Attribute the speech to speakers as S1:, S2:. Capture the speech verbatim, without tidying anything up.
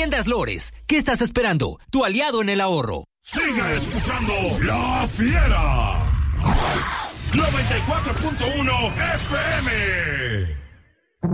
S1: Tiendas Lores, ¿qué estás esperando? Tu aliado en el ahorro.
S2: Sigue escuchando La Fiera. noventa y cuatro punto uno F M.